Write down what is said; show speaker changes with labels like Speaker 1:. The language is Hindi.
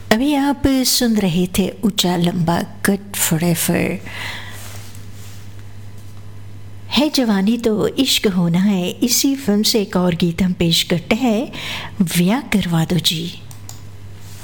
Speaker 1: अभी आप सुन रहे थे ऊंचा लंबा गुड फॉरएवर। है जवानी तो इश्क होना है, इसी फिल्म से एक और गीत हम पेश करते हैं, व्याह करवा दो जी।